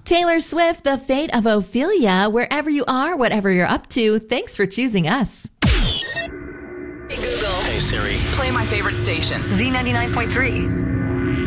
Taylor Swift, The Fate of Ophelia. Wherever you are, whatever you're up to, thanks for choosing us. Hey Google. Hey Siri. Play my favorite station. Z99.3.